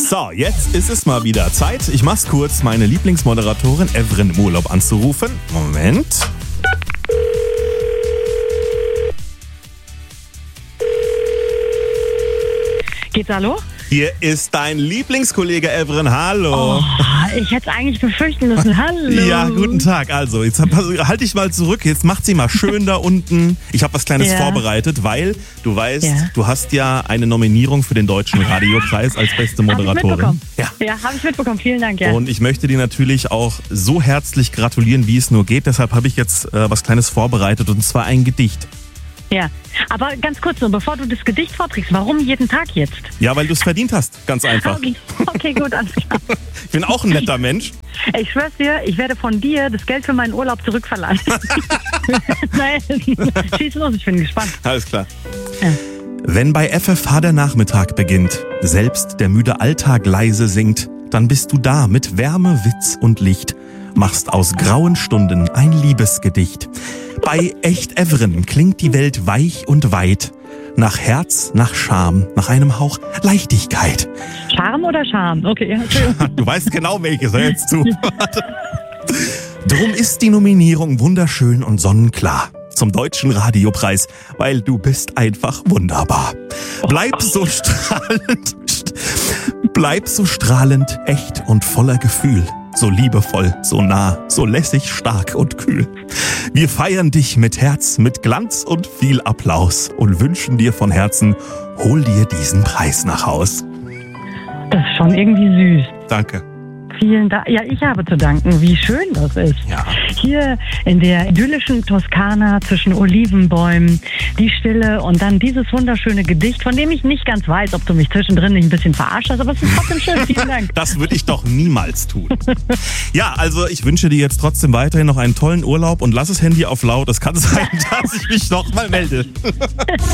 So, jetzt ist es mal wieder Zeit. Ich mach's kurz, meine Lieblingsmoderatorin Evren im Urlaub anzurufen. Moment. Geht's hallo? Hier ist dein Lieblingskollege Evren. Hallo. Oh, ich hätte es eigentlich befürchten müssen. Hallo. Ja, guten Tag. Also, jetzt halt dich mal zurück. Jetzt macht sie mal schön da unten. Ich habe was Kleines vorbereitet, weil du weißt, du hast ja eine Nominierung für den Deutschen Radiopreis als beste Moderatorin. Ja, habe ich mitbekommen. Vielen Dank. Ja. Und ich möchte dir natürlich auch so herzlich gratulieren, wie es nur geht. Deshalb habe ich jetzt was Kleines vorbereitet, und zwar ein Gedicht. Ja, aber ganz kurz nur, bevor du das Gedicht vorträgst, warum jeden Tag jetzt? Ja, weil du es verdient hast, ganz einfach. Okay, gut, alles klar. Ich bin auch ein netter Mensch. Ich schwör's dir, ich werde von dir das Geld für meinen Urlaub zurückverlangen. Nein, schieß los, ich bin gespannt. Alles klar. Ja. Wenn bei FFH der Nachmittag beginnt, selbst der müde Alltag leise singt, dann bist du da mit Wärme, Witz und Licht, machst aus grauen Stunden ein Liebesgedicht. Bei Echt Evren klingt die Welt weich und weit, nach Herz, nach Scham, nach einem Hauch Leichtigkeit. Charme oder Scham? Okay, du weißt genau, welches er jetzt zu. Drum ist die Nominierung wunderschön und sonnenklar zum Deutschen Radiopreis, weil du bist einfach wunderbar. Bleib so strahlend, echt und voller Gefühl. So liebevoll, so nah, so lässig, stark und kühl. Wir feiern dich mit Herz, mit Glanz und viel Applaus und wünschen dir von Herzen, hol dir diesen Preis nach Haus. Das ist schon irgendwie süß. Danke. Vielen Dank. Ja, ich habe zu danken. Wie schön das ist. Ja. Hier in der idyllischen Toskana zwischen Olivenbäumen, die Stille und dann dieses wunderschöne Gedicht, von dem ich nicht ganz weiß, ob du mich zwischendrin nicht ein bisschen verarscht hast, aber es ist trotzdem schön. Vielen Dank. Das würde ich doch niemals tun. Ja, also ich wünsche dir jetzt trotzdem weiterhin noch einen tollen Urlaub und lass das Handy auf laut. Es kann sein, dass ich mich noch mal melde.